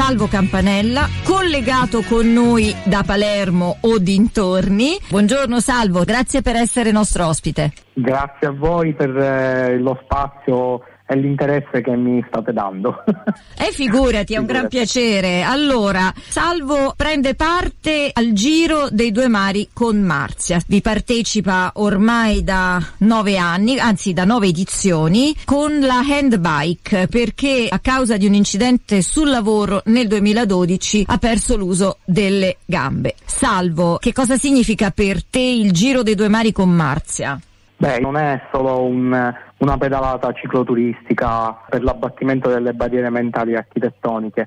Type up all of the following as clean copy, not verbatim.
Salvo Campanella, collegato con noi da Palermo o dintorni. Buongiorno Salvo, grazie per essere nostro ospite. Grazie a voi per lo spazio e l'interesse che mi state dando. Figurati, è un gran piacere. Allora, Salvo prende parte al Giro dei Due Mari con Marzia. Vi partecipa ormai da 9 anni, anzi da 9 edizioni, con la handbike, perché a causa di un incidente sul lavoro nel 2012 ha perso l'uso delle gambe. Salvo, che cosa significa per te il Giro dei Due Mari con Marzia? Beh, non è solo una pedalata cicloturistica per l'abbattimento delle barriere mentali e architettoniche,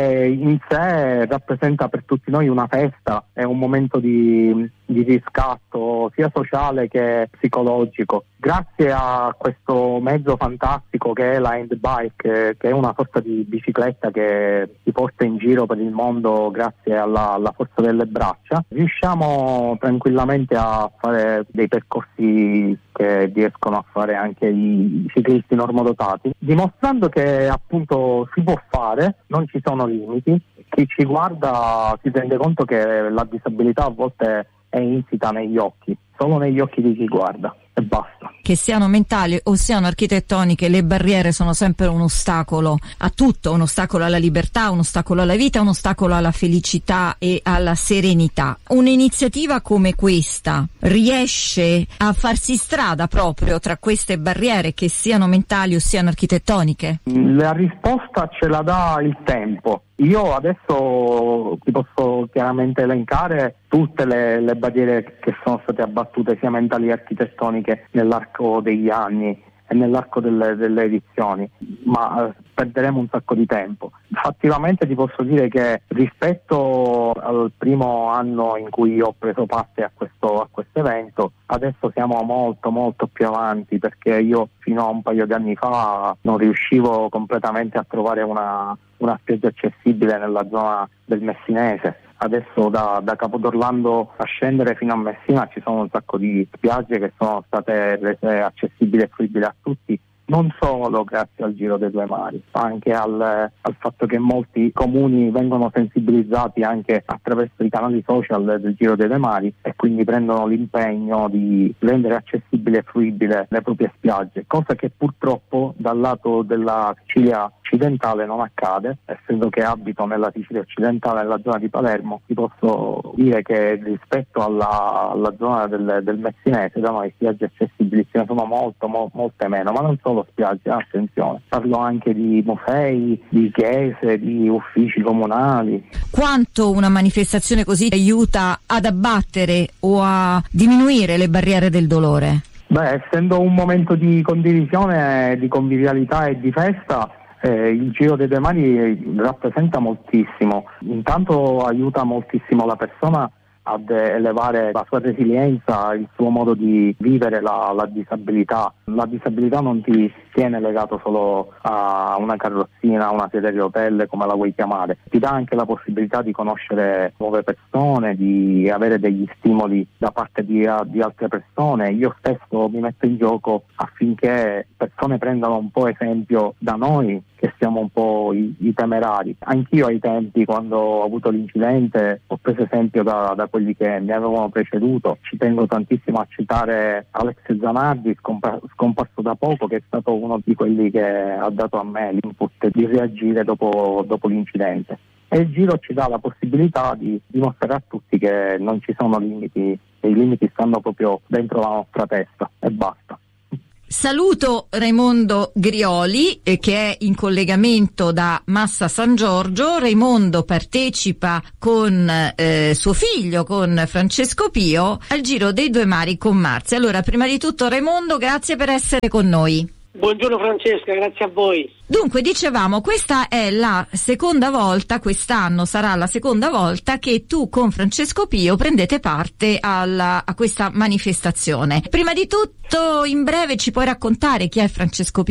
in sé rappresenta per tutti noi una festa, è un momento di riscatto sia sociale che psicologico. Grazie a questo mezzo fantastico che è la handbike, che è una sorta di bicicletta che ti porta in giro per il mondo grazie alla forza delle braccia, riusciamo tranquillamente a fare dei percorsi che riescono a fare anche i ciclisti normodotati, dimostrando che appunto si può fare, non ci sono limiti. Chi ci guarda si rende conto che la disabilità a volte è insita negli occhi, solo negli occhi di chi guarda, e basta. Che siano mentali o siano architettoniche, le barriere sono sempre un ostacolo a tutto, un ostacolo alla libertà, un ostacolo alla vita, un ostacolo alla felicità e alla serenità. Un'iniziativa come questa riesce a farsi strada proprio tra queste barriere, che siano mentali o siano architettoniche? La risposta ce la dà il tempo. Io adesso ti posso chiaramente elencare tutte le barriere che sono state abbattute, sia mentali che architettoniche, nell'arco degli anni e nell'arco delle edizioni, ma perderemo un sacco di tempo. Fattivamente ti posso dire che rispetto al primo anno in cui ho preso parte a questo evento, adesso siamo molto più avanti, perché io fino a un paio di anni fa non riuscivo completamente a trovare una spiaggia accessibile nella zona del Messinese. Adesso da Capodorlando a scendere fino a Messina ci sono un sacco di spiagge che sono state rese accessibili e fruibili a tutti, non solo grazie al Giro dei Due Mari, ma anche al fatto che molti comuni vengono sensibilizzati anche attraverso i canali social del Giro dei Due Mari e quindi prendono l'impegno di rendere accessibile e fruibile le proprie spiagge, cosa che purtroppo dal lato della Sicilia occidentale non accade. Essendo che abito nella Sicilia occidentale, nella zona di Palermo, ti posso dire che rispetto alla zona del Messinese, da noi spiagge accessibili ce ne sono molte meno, ma non solo spiagge, attenzione, parlo anche di musei, di chiese, di uffici comunali. Quanto una manifestazione così aiuta ad abbattere o a diminuire le barriere del dolore? Beh, essendo un momento di condivisione, di convivialità e di festa, il Giro dei Due Mari rappresenta moltissimo. Intanto aiuta moltissimo la persona ad elevare la sua resilienza, il suo modo di vivere la disabilità. La disabilità non ti tiene legato solo a una carrozzina, a una sedia di rotelle, come la vuoi chiamare. Ti dà anche la possibilità di conoscere nuove persone, di avere degli stimoli da parte di altre persone. Io stesso mi metto in gioco affinché persone prendano un po' esempio da noi, che siamo un po' i temerari. Anch'io ai tempi, quando ho avuto l'incidente, ho preso esempio da quelli che mi avevano preceduto. Ci tengo tantissimo a citare Alex Zanardi, scomparso da poco, che è stato uno di quelli che ha dato a me l'input di reagire dopo l'incidente. E il Giro ci dà la possibilità di dimostrare a tutti che non ci sono limiti, e i limiti stanno proprio dentro la nostra testa, e basta. Saluto Raimondo Grioli, che è in collegamento da Massa San Giorgio. Raimondo partecipa con suo figlio, con Francesco Pio, al Giro dei Due Mari con Marzia. Allora, prima di tutto Raimondo, grazie per essere con noi. Buongiorno Francesca, grazie a voi. Dunque, dicevamo, questa è la seconda volta, quest'anno sarà la seconda volta che tu con Francesco Pio prendete parte a questa manifestazione. Prima di tutto, in breve, ci puoi raccontare chi è Francesco Pio?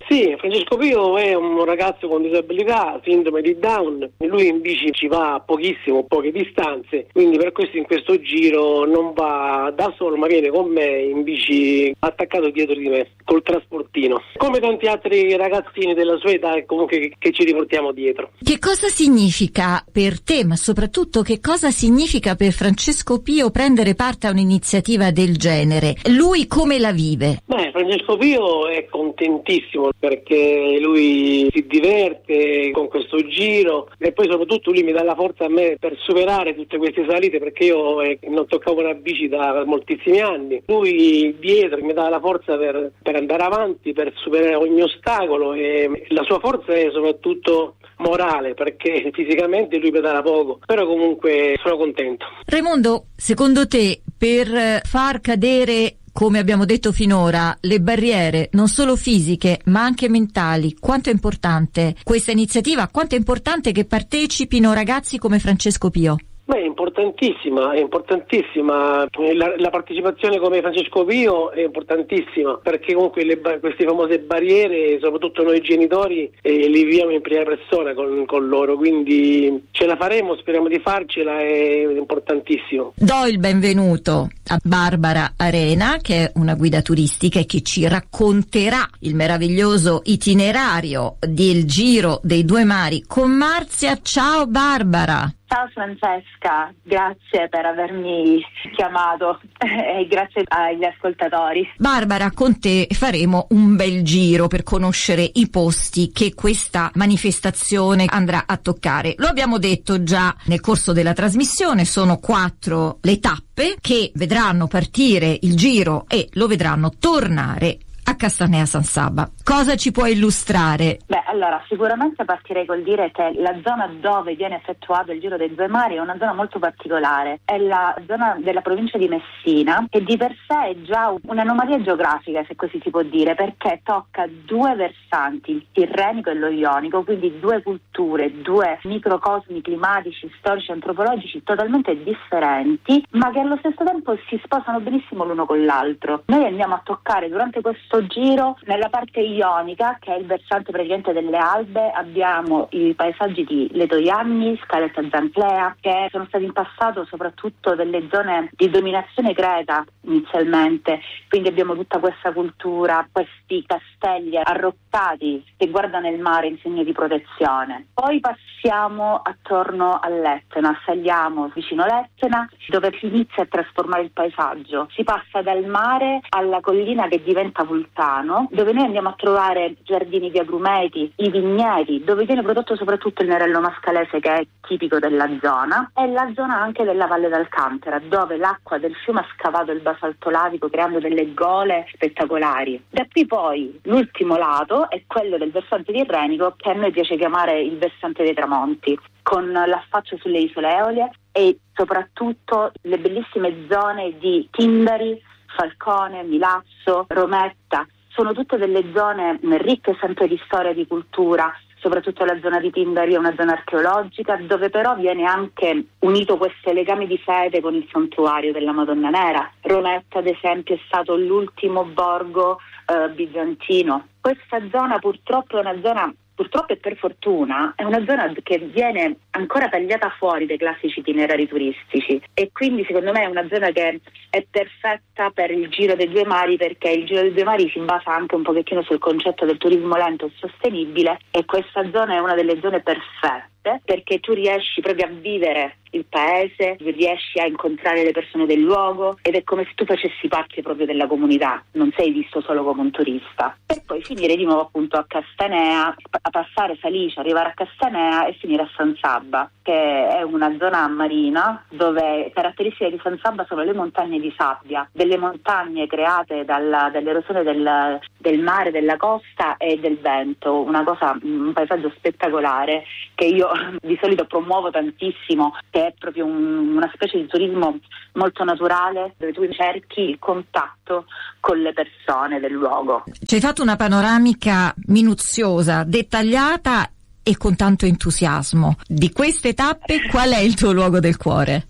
Sì, Francesco Pio è un ragazzo con disabilità, sindrome di Down. Lui in bici ci va pochissimo, poche distanze, quindi per questo in questo giro non va da solo, ma viene con me in bici attaccato dietro di me col trasportino. Come tanti altri ragazzini della sua età comunque che ci riportiamo dietro. Che cosa significa per te, ma soprattutto che cosa significa per Francesco Pio prendere parte a un'iniziativa del genere? Lui come la vive? Francesco Pio è contentissimo perché lui si diverte con questo giro e poi soprattutto lui mi dà la forza a me per superare tutte queste salite, perché io non toccavo una bici da moltissimi anni. Lui dietro mi dà la forza per andare avanti, per superare ogni ostacolo, e la sua forza è soprattutto morale, perché fisicamente lui pedala poco, però comunque sono contento. Raimondo, secondo te per far cadere, come abbiamo detto finora, le barriere non solo fisiche ma anche mentali, quanto è importante questa iniziativa, quanto è importante che partecipino ragazzi come Francesco Pio? È importantissima, è importantissima. La partecipazione come Francesco Pio è importantissima, perché comunque queste famose barriere, soprattutto noi genitori, le viviamo in prima persona con loro, quindi ce la faremo, speriamo di farcela, è importantissimo. Do il benvenuto a Barbara Arena, che è una guida turistica e che ci racconterà il meraviglioso itinerario del Giro dei Due Mari con Marzia. Ciao Barbara! Ciao Francesca, grazie per avermi chiamato e grazie agli ascoltatori. Barbara, con te faremo un bel giro per conoscere i posti che questa manifestazione andrà a toccare. Lo abbiamo detto già nel corso della trasmissione, sono 4 le tappe che vedranno partire il giro e lo vedranno tornare a Castanea San Sabba. Cosa ci puoi illustrare? Allora, sicuramente partirei col dire che la zona dove viene effettuato il Giro dei Due Mari è una zona molto particolare. È la zona della provincia di Messina, che di per sé è già un'anomalia geografica, se così si può dire, perché tocca 2 versanti, il tirrenico e lo ionico, quindi 2 culture, 2 microcosmi climatici, storici, antropologici totalmente differenti, ma che allo stesso tempo si sposano benissimo l'uno con l'altro. Noi andiamo a toccare durante questo giro nella parte ionica, che è il versante praticamente delle Albe, abbiamo i paesaggi di Letojanni, Scaletta Zanclea, che sono stati in passato soprattutto delle zone di dominazione creta inizialmente, quindi abbiamo tutta questa cultura, questi castelli arroccati che guardano il mare in segno di protezione. Poi passiamo attorno all'Etna, saliamo vicino l'Etna, dove si inizia a trasformare il paesaggio, si passa dal mare alla collina che diventa vulcano, dove noi andiamo a trovare giardini di agrumeti, i vigneti, dove viene prodotto soprattutto il nerello mascalese, che è tipico della zona, e la zona anche della Valle d'Alcantara, dove l'acqua del fiume ha scavato il basalto lavico creando delle gole spettacolari. Da qui poi l'ultimo lato è quello del versante tirrenico, che a noi piace chiamare il versante dei tramonti, con l'affaccio sulle isole Eolie e soprattutto le bellissime zone di Tindari, Falcone, Milazzo, Rometta. Sono tutte delle zone ricche sempre di storia e di cultura, soprattutto la zona di Tindari è una zona archeologica, dove però viene anche unito questo legame di fede con il santuario della Madonna Nera. Rometta, ad esempio, è stato l'ultimo borgo bizantino. Questa zona purtroppo è una zona, purtroppo e per fortuna, è una zona che viene ancora tagliata fuori dai classici itinerari turistici, e quindi secondo me è una zona che è perfetta per il Giro dei Due Mari, perché il Giro dei Due Mari si basa anche un pochettino sul concetto del turismo lento e sostenibile, e questa zona è una delle zone perfette perché tu riesci proprio a vivere il paese, riesci a incontrare le persone del luogo, ed è come se tu facessi parte proprio della comunità, non sei visto solo come un turista. E poi finire di nuovo appunto a Castanea, a passare Salice, arrivare a Castanea e finire a San Sabba, che è una zona marina dove caratteristiche di San Sabba sono le montagne di sabbia, delle montagne create dall'erosione del mare, della costa e del vento, un paesaggio spettacolare che io di solito promuovo tantissimo, che è proprio una specie di turismo molto naturale, dove tu cerchi il contatto con le persone del luogo. Ci hai fatto una panoramica minuziosa, dettagliata e con tanto entusiasmo. Di queste tappe qual è il tuo luogo del cuore?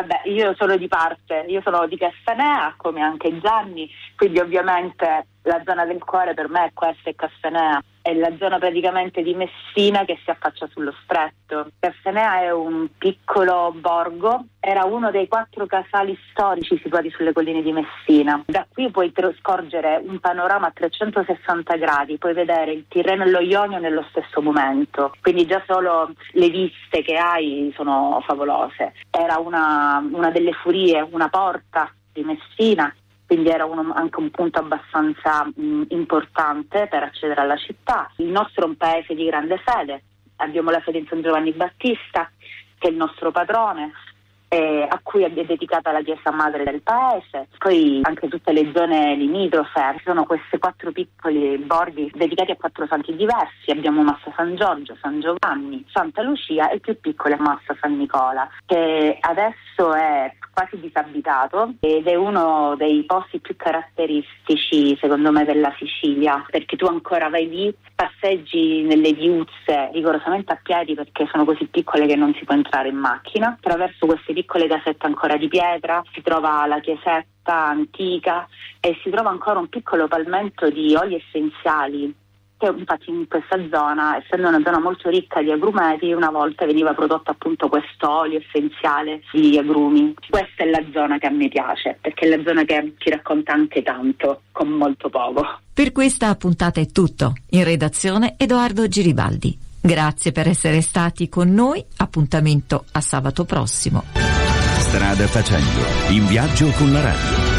Io sono di parte, io sono di Castanea come anche Gianni, quindi ovviamente la zona del cuore per me è questa, è Castanea. è la zona praticamente di Messina che si affaccia sullo stretto. Carstanea è un piccolo borgo, era uno dei 4 casali storici situati sulle colline di Messina. Da qui puoi scorgere un panorama a 360 gradi, puoi vedere il Tirreno e lo Ionio nello stesso momento, quindi già solo le viste che hai sono favolose. Era una delle furie, una porta di Messina, quindi era anche un punto abbastanza importante per accedere alla città. Il nostro è un paese di grande fede, abbiamo la fede in San Giovanni Battista, che è il nostro patrone, a cui è dedicata la chiesa madre del paese. Poi anche tutte le zone limitrofe, sono questi 4 piccoli borghi dedicati a 4 santi diversi. Abbiamo Massa San Giorgio, San Giovanni, Santa Lucia e il più piccolo è Massa San Nicola, che adesso è quasi disabitato ed è uno dei posti più caratteristici secondo me della Sicilia, perché tu ancora vai lì, passeggi nelle viuzze rigorosamente a piedi perché sono così piccole che non si può entrare in macchina. Attraverso queste piccole casette ancora di pietra si trova la chiesetta antica e si trova ancora un piccolo palmento di oli essenziali, che infatti in questa zona, essendo una zona molto ricca di agrumeti, una volta veniva prodotto appunto questo olio essenziale di agrumi. Questa è la zona che a me piace, perché è la zona che ci racconta anche tanto con molto poco. Per questa puntata è tutto. In redazione Edoardo Giribaldi. Grazie per essere stati con noi. Appuntamento a sabato prossimo. Strada facendo, in viaggio con la radio.